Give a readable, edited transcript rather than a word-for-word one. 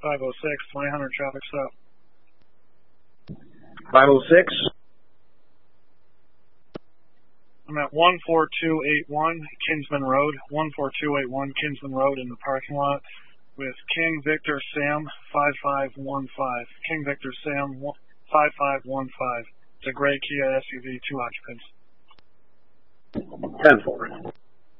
506, 2000 traffic stop. 506. I'm at 14281 Kinsman Road, 14281 Kinsman Road in the parking lot with King Victor Sam 5515. King Victor Sam 5515. It's a gray Kia SUV, 2 occupants. 10-4.